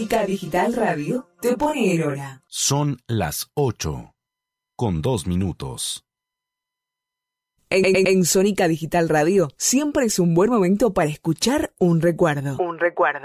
Sónica Digital Radio te pone el hora. Son las 8:02. En Sónica Digital Radio siempre es un buen momento para escuchar un recuerdo.